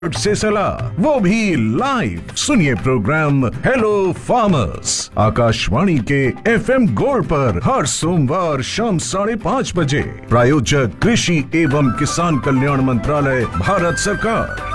से सलाह, वो भी लाइव। सुनिए प्रोग्राम हेलो फार्मर्स आकाशवाणी के FM गोल्ड पर हर सोमवार शाम 5:30 बजे। प्रायोजक कृषि एवं किसान कल्याण मंत्रालय, भारत सरकार।